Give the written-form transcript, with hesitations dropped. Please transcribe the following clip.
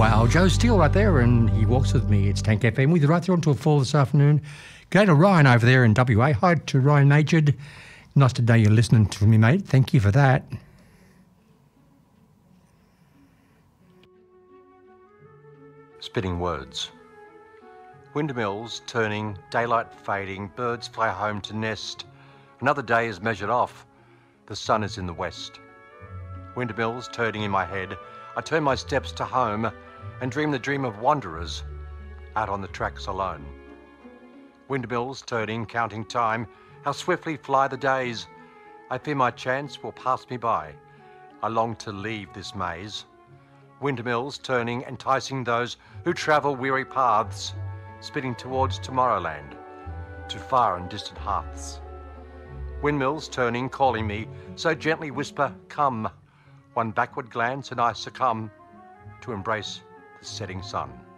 Wow, Joe Steele right there, and he walks with me. It's Tank FM with you right there until 4 this afternoon. Go to Ryan over there in WA. Hi to Ryan Majid. Nice to know you're listening to me, mate. Thank you for that. Spitting words. Windmills turning, daylight fading, birds fly home to nest. Another day is measured off. The sun is in the west. Windmills turning in my head. I turn my steps to home and dream the dream of wanderers out on the tracks alone. Windmills turning, counting time, how swiftly fly the days. I fear my chance will pass me by. I long to leave this maze. Windmills turning, enticing those who travel weary paths, spinning towards Tomorrowland, to far and distant hearths. Windmills turning, calling me, so gently whisper, come. One backward glance and I succumb to embrace the setting sun.